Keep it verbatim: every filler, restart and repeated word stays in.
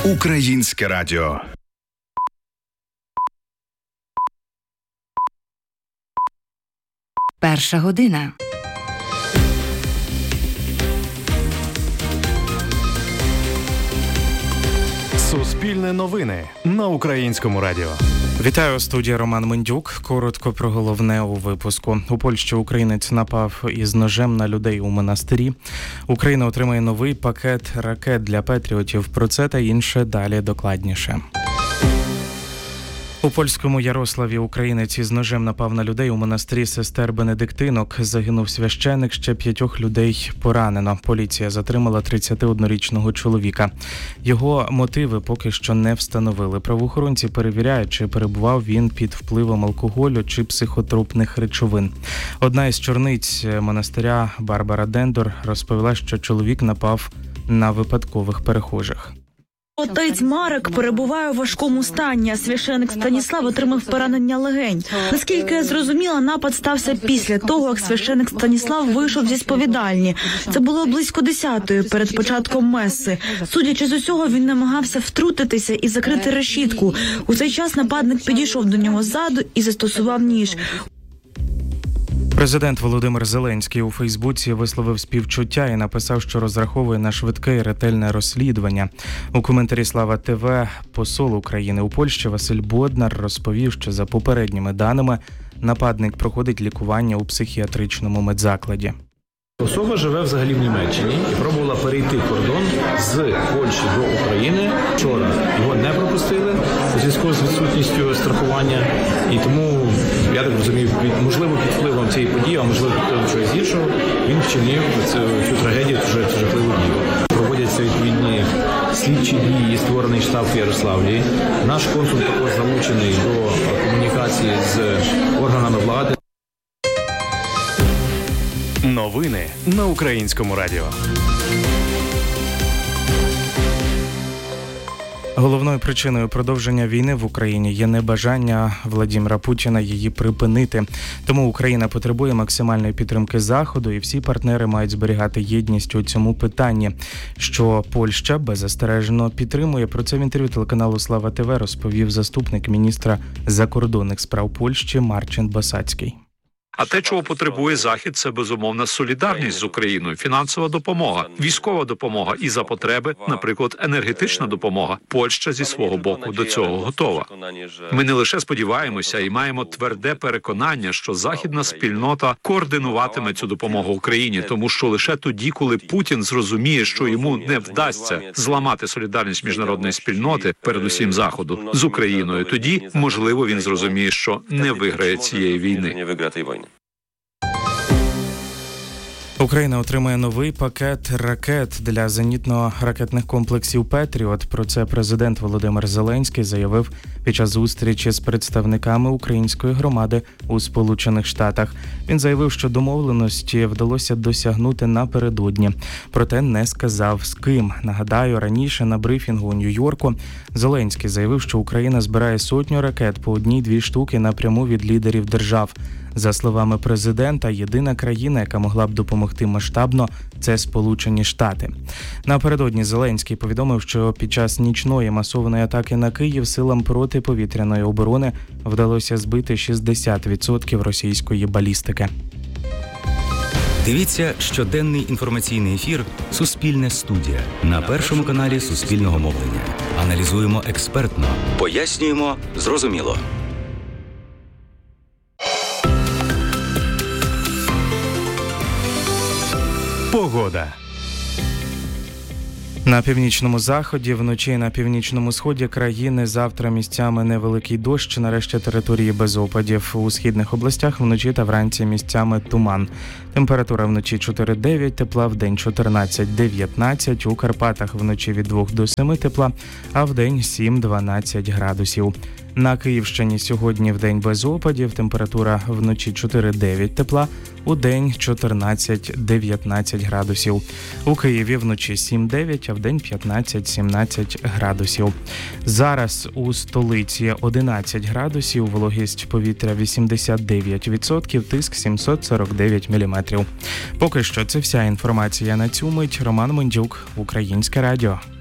Українське радіо. Перша година. Суспільне новини на Українському радіо. Вітаю, у студії Роман Мендюк. Коротко про головне у випуску. У Польщі українець напав із ножем на людей у монастирі. Україна отримає новий пакет ракет для патріотів. Про це та інше далі докладніше. У польському Ярославі українець із ножем напав на людей у монастирі сестер Бенедиктинок. Загинув священик, ще п'ятьох людей поранено. Поліція затримала тридцятиоднорічного чоловіка. Його мотиви поки що не встановили. Правоохоронці перевіряють, чи перебував він під впливом алкоголю чи психотропних речовин. Одна із чорниць монастиря Барбара Дендор розповіла, що чоловік напав на випадкових перехожих. Отець Марек перебуває у важкому стані, а священик Станіслав отримав поранення легень. Наскільки я зрозуміла, напад стався після того, як священик Станіслав вийшов зі сповідальні. Це було близько десятої, перед початком меси. Судячи з усього, він намагався втрутитися і закрити решітку. У цей час нападник підійшов до нього ззаду і застосував ніж. Президент Володимир Зеленський у Фейсбуці висловив співчуття і написав, що розраховує на швидке і ретельне розслідування. У коментарі «Слава ТВ» посол України у Польщі Василь Боднар розповів, що за попередніми даними нападник проходить лікування у психіатричному медзакладі. Особа живе взагалі в Німеччині і пробувала перейти кордон з Польщі до України. Вчора його не пропустили у зв'язку з відсутністю страхування. І тому, я так розумію, можливо, під впливом цієї події, а можливо, під впливом чогось іншого, він вчинив цю, цю трагедію, вже цю жахливу дію. Проводяться відповідні слідчі дії, створений штаб в Ярославлі. Наш консул також залучений до комунікації з органами влади. Новини на Українському радіо. Головною причиною продовження війни в Україні є небажання Владимира Путіна її припинити. Тому Україна потребує максимальної підтримки Заходу, і всі партнери мають зберігати єдність у цьому питанні, що Польща беззастережно підтримує. Про це в інтерв'ю телеканалу «Слава ТВ» розповів заступник міністра закордонних справ Польщі Марчин Басацький. А те, чого потребує Захід, це безумовна солідарність з Україною, фінансова допомога, військова допомога і за потреби, наприклад, енергетична допомога. Польща зі свого боку до цього готова. Ми не лише сподіваємося і маємо тверде переконання, що західна спільнота координуватиме цю допомогу Україні, тому що лише тоді, коли Путін зрозуміє, що йому не вдасться зламати солідарність міжнародної спільноти, передусім Заходу, з Україною, тоді, можливо, він зрозуміє, що не виграє цієї війни. Україна отримає новий пакет ракет для зенітно-ракетних комплексів «Петріот». Про це президент Володимир Зеленський заявив під час зустрічі з представниками української громади у Сполучених Штатах. Він заявив, що домовленості вдалося досягнути напередодні, проте не сказав з ким. Нагадаю, раніше на брифінгу у Нью-Йорку Зеленський заявив, що Україна збирає сотню ракет по одній-дві штуки напряму від лідерів держав. За словами президента, єдина країна, яка могла б допомогти масштабно, це Сполучені Штати. Напередодні Зеленський повідомив, що під час нічної масованої атаки на Київ силам протиповітряної оборони вдалося збити шістдесят відсотків російської балістики. Дивіться щоденний інформаційний ефір «Суспільне студія» на Першому каналі Суспільного мовлення. Аналізуємо експертно, пояснюємо зрозуміло. Погода. На північному заході, вночі на північному сході країни завтра місцями невеликий дощ, нарешті території без опадів. У східних областях вночі та вранці місцями туман. Температура вночі чотири-дев'ять тепла, вдень чотирнадцять-дев'ятнадцять, у Карпатах вночі від двох до семи тепла, а вдень сім-дванадцять градусів. На Київщині сьогодні вдень без опадів, температура вночі чотири-дев'ять тепла, у день чотирнадцять-дев'ятнадцять градусів. У Києві вночі сім-дев'ять, а вдень п'ятнадцять-сімнадцять градусів. Зараз у столиці одинадцять градусів, вологість повітря вісімдесят дев'ять відсотків, тиск сімсот сорок дев'ять міліметрів. Поки що це вся інформація на цю мить. Роман Мендюк, Українське радіо.